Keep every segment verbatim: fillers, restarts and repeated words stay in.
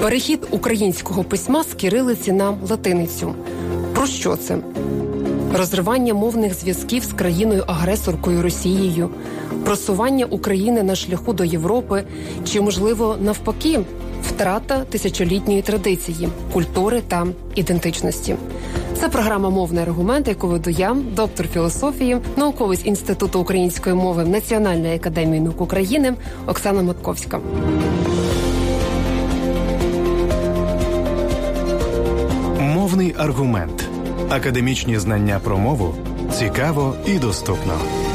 Перехід українського письма з кирилиці на латиницю. Про що це? Розривання мовних зв'язків з країною-агресоркою Росією, просування України на шляху до Європи, чи, можливо, навпаки, втрата тисячолітньої традиції, культури та ідентичності. Це програма «Мовний аргумент», яку веду я, доктор філософії, науковець Інституту української мови Національної академії наук України Оксана Матковська. Мовний аргумент. Академічні знання про мову цікаво і доступно.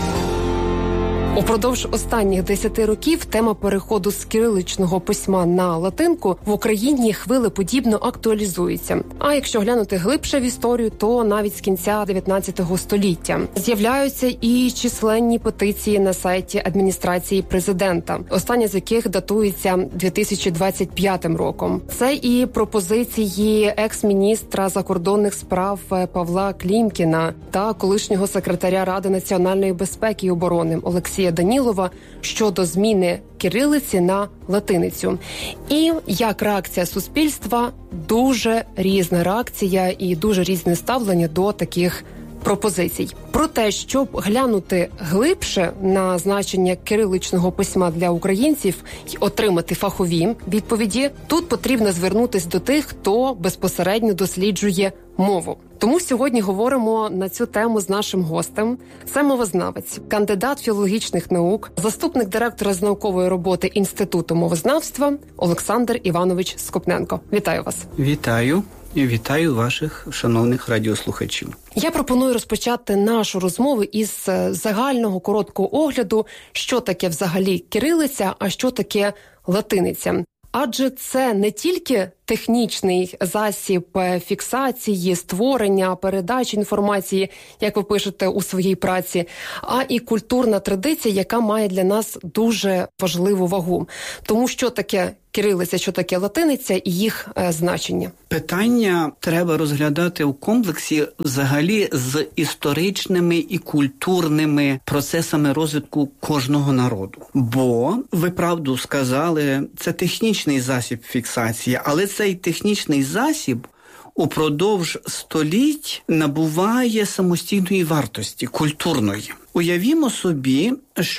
Упродовж останніх десяти років тема переходу з кириличного письма на латинку в Україні хвилеподібно актуалізується. А якщо глянути глибше в історію, то навіть з кінця дев'ятнадцятого століття з'являються і численні петиції на сайті адміністрації президента, остання з яких датується дві тисячі двадцять п'ятим роком. Це і пропозиції екс-міністра закордонних справ Павла Клімкіна та колишнього секретаря Ради національної безпеки і оборони Олексія Данілова щодо зміни кирилиці на латиницю. І як реакція суспільства, дуже різна реакція і дуже різне ставлення до таких пропозицій. Про те, щоб глянути глибше на значення кириличного письма для українців і отримати фахові відповіді, тут потрібно звернутися до тих, хто безпосередньо досліджує мову. Тому сьогодні говоримо на цю тему з нашим гостем. Це мовознавець, кандидат філологічних наук, заступник директора з наукової роботи Інституту мовознавства Олександр Іванович Скопненко. Вітаю вас. Вітаю. І вітаю ваших шановних радіослухачів. Я пропоную розпочати нашу розмову із загального короткого огляду, що таке взагалі кирилиця, а що таке латиниця. Адже це не тільки технічний засіб фіксації, створення, передачі інформації, як ви пишете у своїй праці, а і культурна традиція, яка має для нас дуже важливу вагу. Тому що таке кирилиця, що таке латиниця і їх е, значення? Питання треба розглядати в комплексі взагалі з історичними і культурними процесами розвитку кожного народу. Бо, ви правду сказали, це технічний засіб фіксації, але цей технічний засіб упродовж століть набуває самостійної вартості, культурної. Уявімо собі,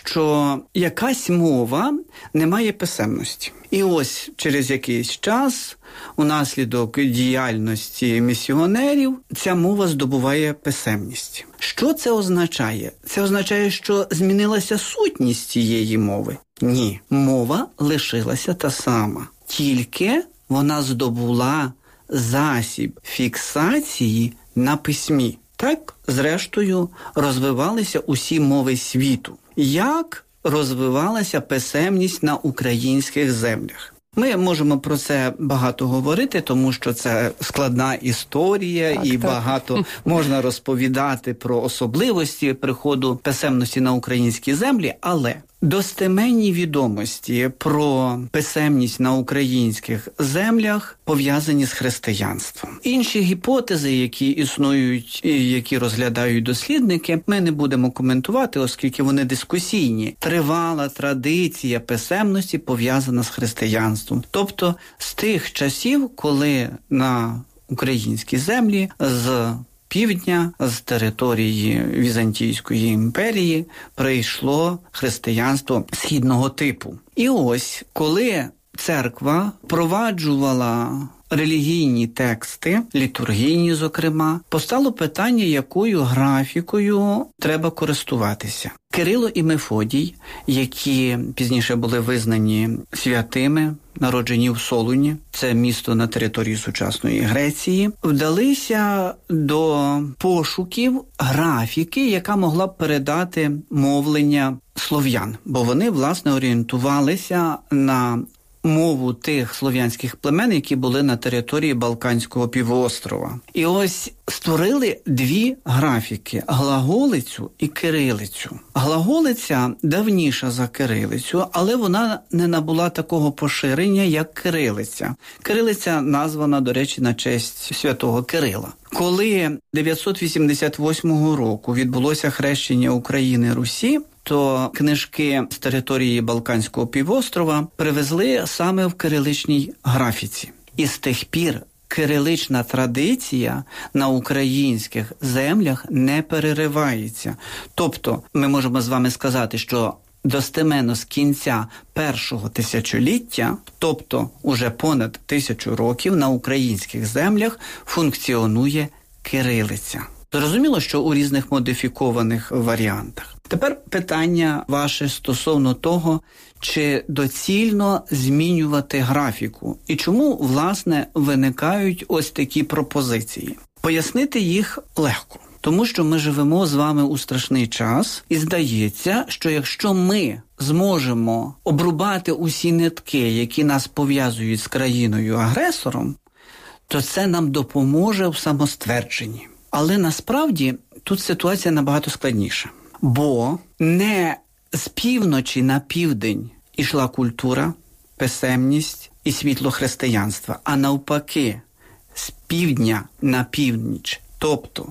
що якась мова не має писемності. І ось через якийсь час, унаслідок діяльності місіонерів, ця мова здобуває писемність. Що це означає? Це означає, що змінилася сутність цієї мови? Ні. Мова лишилася та сама. Тільки вона здобула засіб фіксації на письмі. Так, зрештою, розвивалися усі мови світу. Як розвивалася писемність на українських землях? Ми можемо про це багато говорити, тому що це складна історія, так, і так. багато можна розповідати про особливості приходу писемності на українські землі, але достеменні відомості про писемність на українських землях пов'язані з християнством. Інші гіпотези, які існують і які розглядають дослідники, ми не будемо коментувати, оскільки вони дискусійні. Тривала традиція писемності пов'язана з християнством. Тобто з тих часів, коли на українські землі з півдня, з території Візантійської імперії прийшло християнство східного типу. І ось, коли церква впроваджувала релігійні тексти, літургійні, зокрема, постало питання, якою графікою треба користуватися. Кирило і Мефодій, які пізніше були визнані святими, народжені в Солуні, це місто на території сучасної Греції, вдалися до пошуків графіки, яка могла б передати мовлення слов'ян, бо вони, власне, орієнтувалися на мову тих слов'янських племен, які були на території Балканського півострова. І ось створили дві графіки – глаголицю і кирилицю. Глаголиця давніша за кирилицю, але вона не набула такого поширення, як кирилиця. Кирилиця названа, до речі, на честь святого Кирила. Коли дев'ятсот вісімдесят восьмого року відбулося хрещення України Русі, то книжки з території Балканського півострова привезли саме в кириличній графіці. І з тих пір кирилична традиція на українських землях не переривається. Тобто ми можемо з вами сказати, що достеменно з кінця першого тисячоліття, тобто уже понад тисячу років, на українських землях функціонує кирилиця. Зрозуміло, що у різних модифікованих варіантах. Тепер питання ваше стосовно того, чи доцільно змінювати графіку і чому, власне, виникають ось такі пропозиції. Пояснити їх легко. Тому що ми живемо з вами у страшний час, і здається, що якщо ми зможемо обрубати усі нитки, які нас пов'язують з країною-агресором, то це нам допоможе в самоствердженні. Але насправді тут ситуація набагато складніша. Бо не з півночі на південь ішла культура, писемність і світло християнства, а навпаки, з півдня на північ, тобто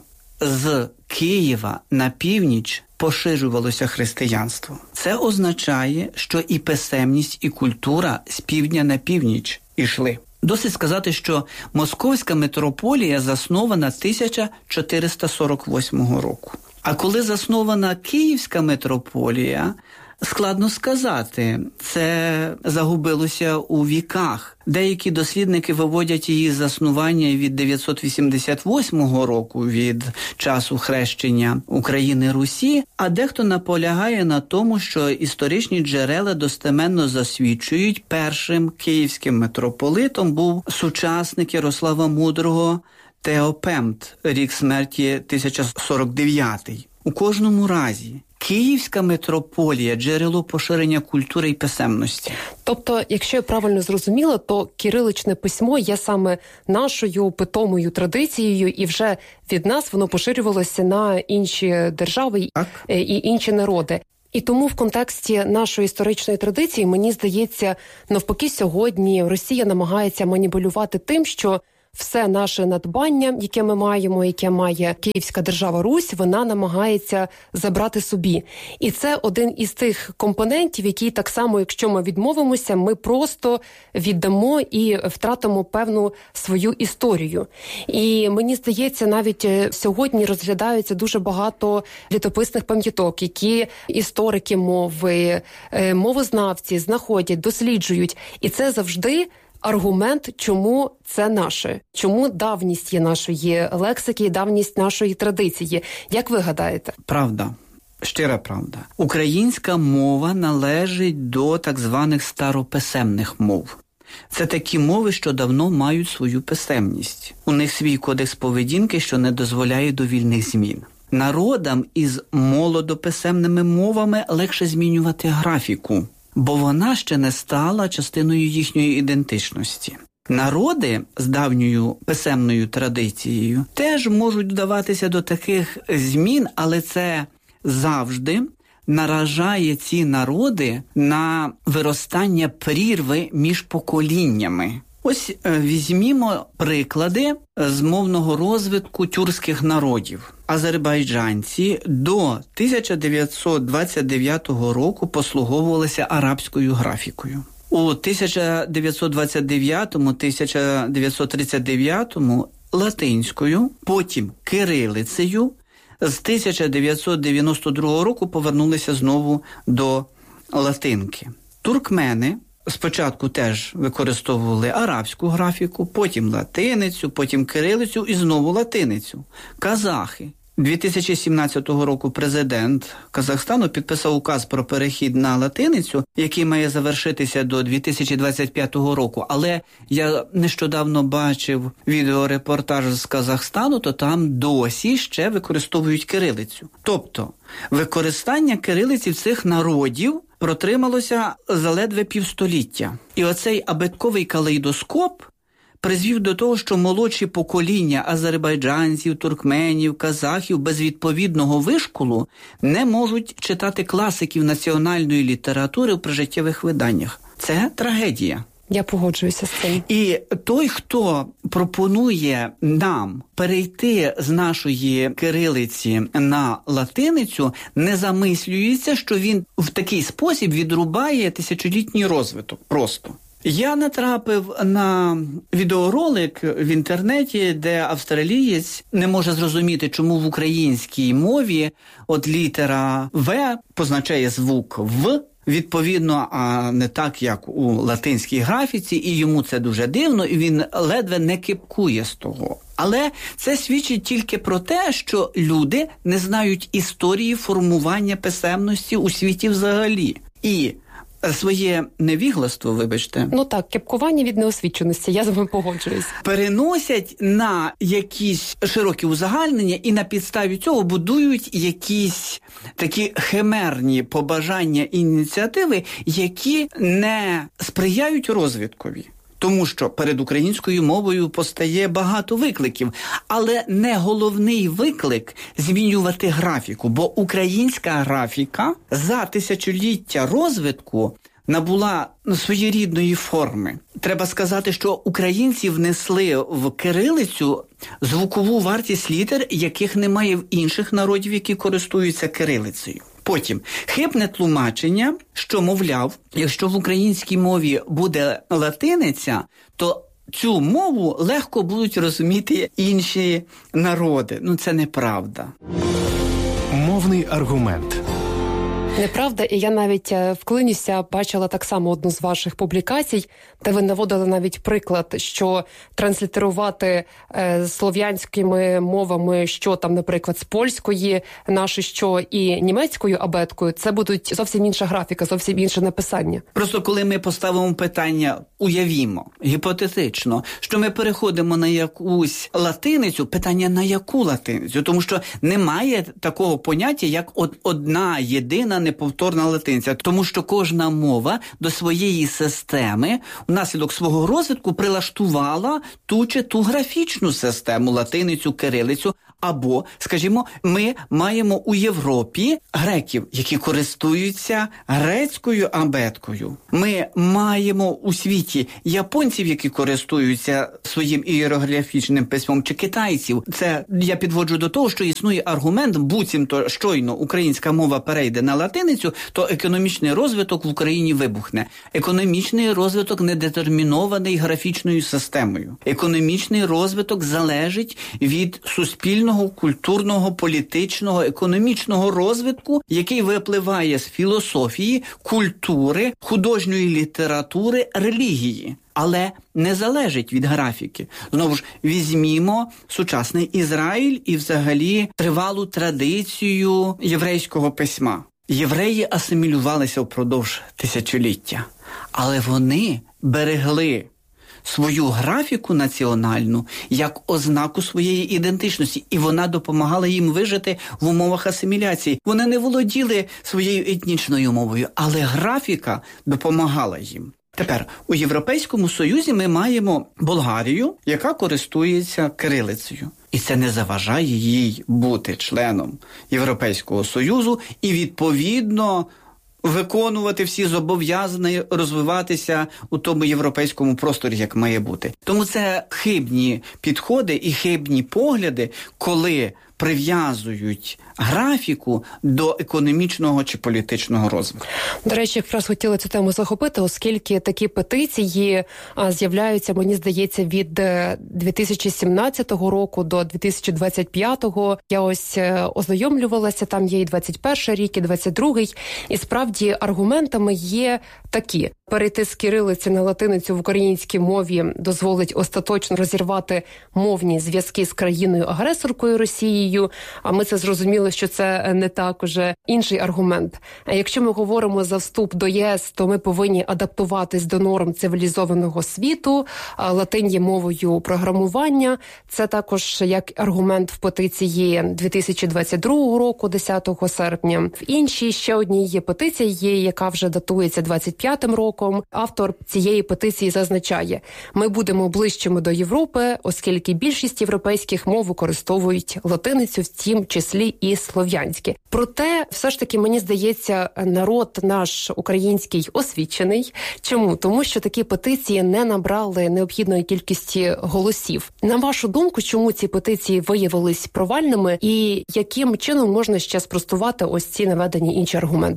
з Києва на північ поширювалося християнство. Це означає, що і писемність, і культура з півдня на північ ішли. Досить сказати, що Московська митрополія заснована тисяча чотириста сорок восьмого року. А коли заснована Київська митрополія, складно сказати, це загубилося у віках. Деякі дослідники виводять її заснування від дев'ятсот вісімдесят восьмого року, від часу хрещення України Русі, а дехто наполягає на тому, що історичні джерела достеменно засвідчують, першим київським митрополитом був сучасник Ярослава Мудрого Теопемт, рік смерті тисяча сорок дев'ятий. У кожному разі Київська митрополія – джерело поширення культури і писемності. Тобто, якщо я правильно зрозуміла, то кириличне письмо є саме нашою питомою традицією, і вже від нас воно поширювалося на інші держави так. і інші народи. І тому в контексті нашої історичної традиції, мені здається, навпаки, сьогодні Росія намагається маніпулювати тим, що все наше надбання, яке ми маємо, яке має Київська держава Русь, вона намагається забрати собі. І це один із тих компонентів, які так само, якщо ми відмовимося, ми просто віддамо і втратимо певну свою історію. І мені здається, навіть сьогодні розглядаються дуже багато літописних пам'яток, які історики мови, мовознавці знаходять, досліджують. І це завжди аргумент, чому це наше, чому давність є нашої лексики і давність нашої традиції. Як ви гадаєте? Правда. Щира правда. Українська мова належить до так званих старописемних мов. Це такі мови, що давно мають свою писемність. У них свій кодекс поведінки, що не дозволяє довільних змін. Народам із молодописемними мовами легше змінювати графіку, бо вона ще не стала частиною їхньої ідентичності. Народи з давньою писемною традицією теж можуть вдаватися до таких змін, але це завжди наражає ці народи на виростання прірви між поколіннями. Ось візьмімо приклади з мовного розвитку тюркських народів. Азербайджанці до тисяча дев'ятсот двадцять дев'ятого року послуговувалися арабською графікою. У тисяча дев'ятсот двадцять дев'ятому - тисяча дев'ятсот тридцять дев'ятому латинською, потім кирилицею. З тисяча дев'ятсот дев'яносто другого року повернулися знову до латинки. Туркмени спочатку теж використовували арабську графіку, потім латиницю, потім кирилицю і знову латиницю. Казахи. дві тисячі сімнадцятого року президент Казахстану підписав указ про перехід на латиницю, який має завершитися до дві тисячі двадцять п'ятого року. Але я нещодавно бачив відеорепортаж з Казахстану, то там досі ще використовують кирилицю. Тобто використання кирилиці в цих народів протрималося заледве півстоліття. І оцей абетковий калейдоскоп призвів до того, що молодші покоління азербайджанців, туркменів, казахів без відповідного вишколу не можуть читати класиків національної літератури в прижиттєвих виданнях. Це трагедія. Я погоджуюся з цим. І той, хто пропонує нам перейти з нашої кирилиці на латиницю, не замислюється, що він в такий спосіб відрубає тисячолітній розвиток просто. Я натрапив на відеоролик в інтернеті, де австралієць не може зрозуміти, чому в українській мові от літера «В» позначає звук «В», відповідно, а не так, як у латинській графіці, і йому це дуже дивно, і він ледве не кипкує з того. Але це свідчить тільки про те, що люди не знають історії формування писемності у світі взагалі. І своє невігластво, вибачте. Ну так, кепкування від неосвіченості, я з вами погоджуюсь. Переносять на якісь широкі узагальнення і на підставі цього будують якісь такі химерні побажання і ініціативи, які не сприяють розвиткові. Тому що перед українською мовою постає багато викликів, але не головний виклик – змінювати графіку, бо українська графіка за тисячоліття розвитку набула своєрідної форми. Треба сказати, що українці внесли в кирилицю звукову вартість літер, яких немає в інших народів, які користуються кирилицею. Потім хибне тлумачення, що, мовляв, якщо в українській мові буде латиниця, то цю мову легко будуть розуміти інші народи. Ну, це неправда. Мовний аргумент. Неправда, і я навіть вклинюся, бачила так само одну з ваших публікацій, де ви наводили навіть приклад, що транслітерувати е, слов'янськими мовами, що там, наприклад, з польської, наше що і німецькою абеткою, це будуть зовсім інша графіка, зовсім інше написання. Просто коли ми поставимо питання, уявімо, гіпотетично, що ми переходимо на якусь латиницю, питання на яку латиницю? Тому що немає такого поняття, як одна єдина неповторна латиниця, тому що кожна мова до своєї системи внаслідок свого розвитку прилаштувала ту чи ту графічну систему, латиницю, кирилицю, або, скажімо, ми маємо у Європі греків, які користуються грецькою абеткою. Ми маємо у світі японців, які користуються своїм ієрографічним письмом, чи китайців. Це я підводжу до того, що існує аргумент, буцімто щойно українська мова перейде на латиницю, то економічний розвиток в Україні вибухне. Економічний розвиток не детермінований графічною системою. Економічний розвиток залежить від суспільного, культурного, політичного, економічного розвитку, який випливає з філософії, культури, художньої літератури, релігії. Але не залежить від графіки. Знову ж, візьмімо сучасний Ізраїль і взагалі тривалу традицію єврейського письма. Євреї асимілювалися впродовж тисячоліття, але вони берегли свою графіку національну як ознаку своєї ідентичності, і вона допомагала їм вижити в умовах асиміляції. Вони не володіли своєю етнічною мовою, але графіка допомагала їм. Тепер, у Європейському Союзі ми маємо Болгарію, яка користується кирилицею. І це не заважає їй бути членом Європейського Союзу і, відповідно, виконувати всі зобов'язання, розвиватися у тому європейському просторі, як має бути. Тому це хибні підходи і хибні погляди, коли прив'язують графіку до економічного чи політичного розвитку. До речі, якраз хотіла цю тему захопити, оскільки такі петиції а, з'являються, мені здається, від дві тисячі сімнадцятого року до дві тисячі двадцять п'ятого. Я ось ознайомлювалася, там є і двадцять перший рік, і двадцять другий. І справді аргументами є такі. Перейти з кирилиці на латиницю в українській мові дозволить остаточно розірвати мовні зв'язки з країною-агресоркою Росією. А ми це зрозуміли, що це не так уже. Інший аргумент. Якщо ми говоримо за вступ до ЄС, то ми повинні адаптуватись до норм цивілізованого світу. Латинь є мовою програмування. Це також як аргумент в петиції дві тисячі двадцять другого року, десятого серпня. В іншій ще одній є петиція, яка вже датується двадцять п'ятим роком. Автор цієї петиції зазначає: ми будемо ближчими до Європи, оскільки більшість європейських мов використовують латиницю, в тім числі і слов'янські. Проте, все ж таки, мені здається, народ наш український освічений. Чому? Тому що такі петиції не набрали необхідної кількості голосів. На вашу думку, чому ці петиції виявились провальними і яким чином можна ще спростувати ось ці наведені інші аргументи?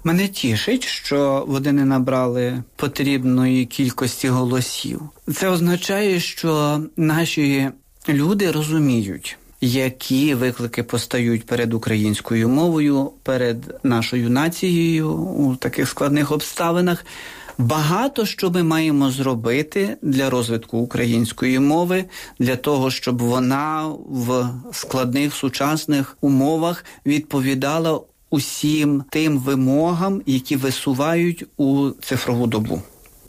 Мене тішить, що вони не набрали потрібної кількості голосів. Це означає, що наші люди розуміють, які виклики постають перед українською мовою, перед нашою нацією у таких складних обставинах. Багато що ми маємо зробити для розвитку української мови, для того, щоб вона в складних сучасних умовах відповідала усім тим вимогам, які висувають у цифрову добу.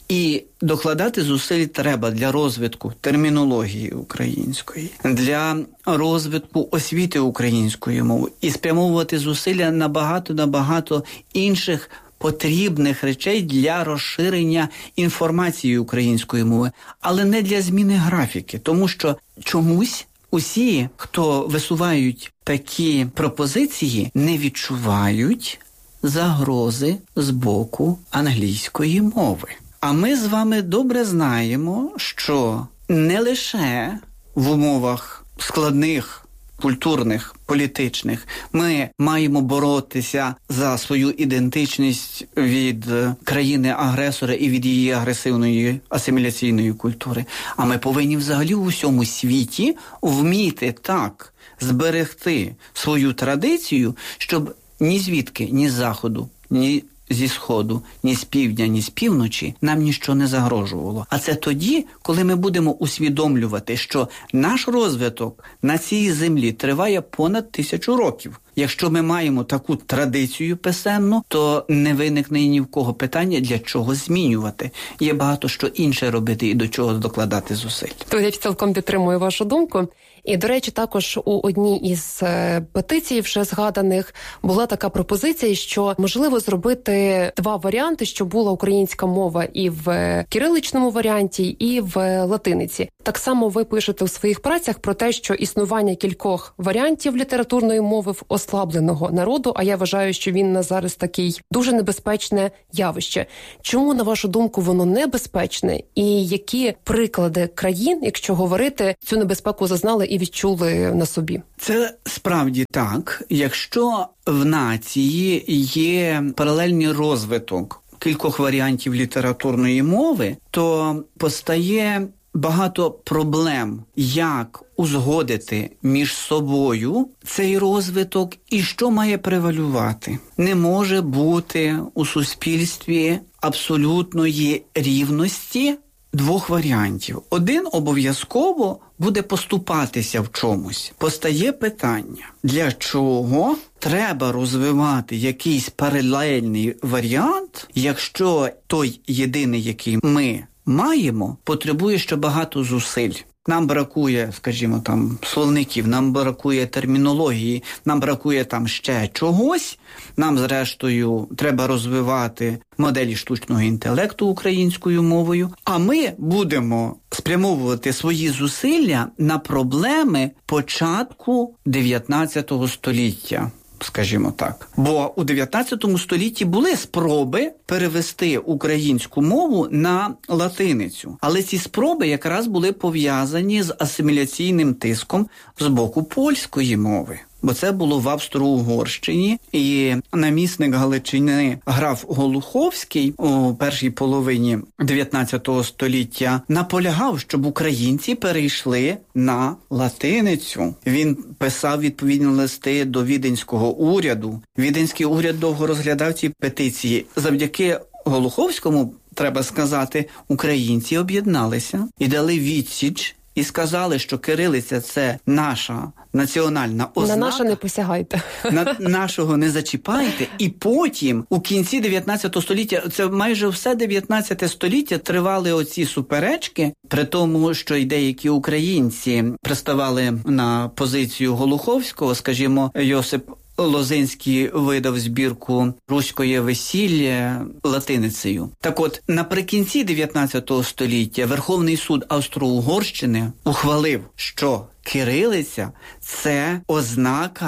І докладати зусиль треба для розвитку термінології української, для розвитку освіти української мови і спрямовувати зусилля на багато-набагато інших потрібних речей для розширення інформації української мови, але не для зміни графіки, тому що чомусь усі, хто висувають такі пропозиції, не відчувають загрози з боку англійської мови. А ми з вами добре знаємо, що не лише в умовах складних культурних, політичних ми маємо боротися за свою ідентичність від країни-агресора і від її агресивної асиміляційної культури, а ми повинні взагалі у всьому світі вміти так зберегти свою традицію, щоб ні звідки, ні з заходу, ні зі сходу, ні з півдня, ні з півночі нам ніщо не загрожувало. А це тоді, коли ми будемо усвідомлювати, що наш розвиток на цій землі триває понад тисячу років. Якщо ми маємо таку традицію писемну, то не виникне ні в кого питання, для чого змінювати. Є багато що інше робити і до чого докладати зусиль. То я цілком підтримую вашу думку. І, до речі, також у одній із петицій вже згаданих була така пропозиція, що можливо зробити два варіанти, щоб була українська мова і в кириличному варіанті, і в латиниці. Так само ви пишете у своїх працях про те, що існування кількох варіантів літературної мови в ослабленого народу, а я вважаю, що він на зараз такий дуже небезпечне явище. Чому, на вашу думку, воно небезпечне? І які приклади країн, якщо говорити, цю небезпеку зазнали і відчули на собі? Це справді так. Якщо в нації є паралельний розвиток кількох варіантів літературної мови, то постає багато проблем, як узгодити між собою цей розвиток і що має превалювати. Не може бути у суспільстві абсолютної рівності двох варіантів. Один обов'язково буде поступатися в чомусь. Постає питання, для чого треба розвивати якийсь паралельний варіант, якщо той єдиний, який ми маємо, потребує ще багато зусиль. Нам бракує, скажімо, там, словників, нам бракує термінології, нам бракує там ще чогось. Нам, зрештою, треба розвивати моделі штучного інтелекту українською мовою. А ми будемо спрямовувати свої зусилля на проблеми початку дев'ятнадцятого століття. Скажімо так. Бо у дев'ятнадцятому столітті були спроби перевести українську мову на латиницю. Але ці спроби якраз були пов'язані з асиміляційним тиском з боку польської мови. Бо це було в Австро-Угорщині, і намісник Галичини граф Голуховський у першій половині дев'ятнадцятого століття наполягав, щоб українці перейшли на латиницю. Він писав відповідні листи до віденського уряду. Віденський уряд довго розглядав ці петиції. Завдяки Голуховському, треба сказати, українці об'єдналися і дали відсіч, і сказали, що кирилиця – це наша національна ознака. На наше не посягайте. На нашого не зачіпайте. І потім, у кінці дев'ятнадцятого століття, це майже все дев'ятнадцяте століття тривали оці суперечки, при тому, що й деякі українці приставали на позицію Голуховського, скажімо, Йосип Лозинський видав збірку «Руське весілля» латиницею. Так от, наприкінці дев'ятнадцятого століття Верховний суд Австро-Угорщини ухвалив, що кирилиця – це ознака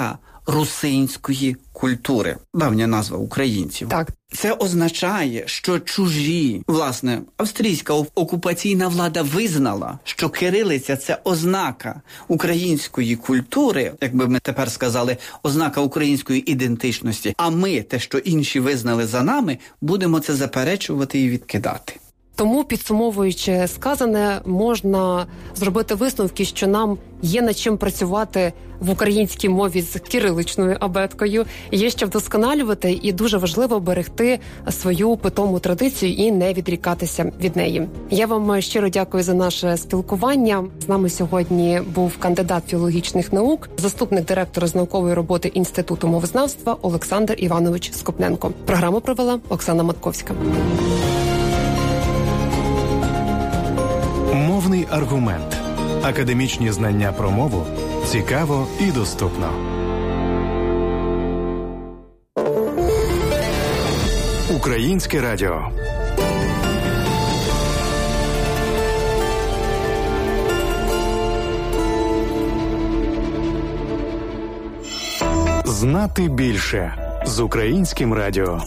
русинської культури. Давня назва українців. Так. Це означає, що чужі, власне, австрійська окупаційна влада визнала, що кирилиця – це ознака української культури, як би ми тепер сказали, ознака української ідентичності, а ми, те, що інші визнали за нами, будемо це заперечувати і відкидати. Тому, підсумовуючи сказане, можна зробити висновки, що нам є над чим працювати в українській мові з кириличною абеткою, є що вдосконалювати, і дуже важливо берегти свою питому традицію і не відрікатися від неї. Я вам щиро дякую за наше спілкування. З нами сьогодні був кандидат філологічних наук, заступник директора з наукової роботи Інституту мовознавства Олександр Іванович Скопненко. Програму провела Оксана Матковська. Мовний аргумент. Академічні знання про мову цікаво і доступно. Українське радіо. Знати більше з Українським радіо.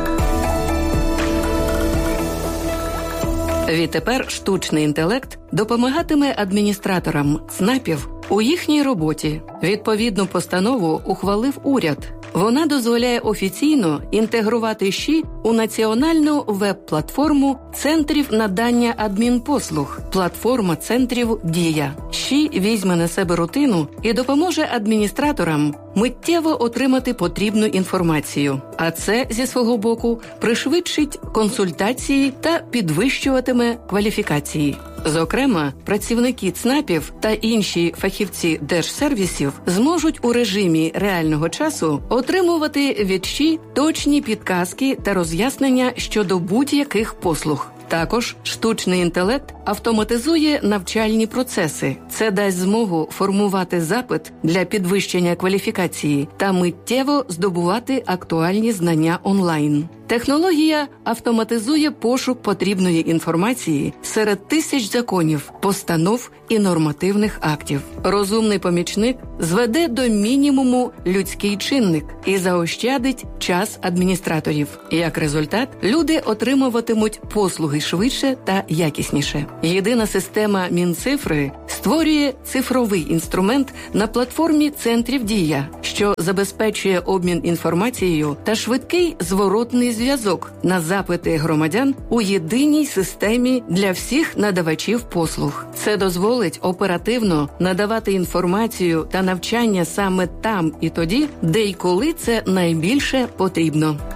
Відтепер штучний інтелект допомагатиме адміністраторам ЦНАПів у їхній роботі. Відповідну постанову ухвалив уряд. Вона дозволяє офіційно інтегрувати ЩІ у національну веб-платформу Центрів надання адмінпослуг. Платформа центрів «Дія». ЩІ візьме на себе рутину і допоможе адміністраторам миттєво отримати потрібну інформацію. А це, зі свого боку, пришвидшить консультації та підвищуватиме кваліфікації. Зокрема, працівники ЦНАПів та інші фахівці держсервісів зможуть у режимі реального часу отримувати від ЩІ точні підказки та роз'яснення щодо будь-яких послуг. Також штучний інтелект автоматизує навчальні процеси. Це дасть змогу формувати запит для підвищення кваліфікації та миттєво здобувати актуальні знання онлайн. Технологія автоматизує пошук потрібної інформації серед тисяч законів, постанов і нормативних актів. Розумний помічник зведе до мінімуму людський чинник і заощадить час адміністраторів. Як результат, люди отримуватимуть послуги швидше та якісніше. Єдина система Мінцифри створює цифровий інструмент на платформі Центрів «Дія», що забезпечує обмін інформацією та швидкий зворотний зв'язок на запити громадян у єдиній системі для всіх надавачів послуг. Це дозволить оперативно надавати інформацію та навчання саме там і тоді, де й коли це найбільше потрібно.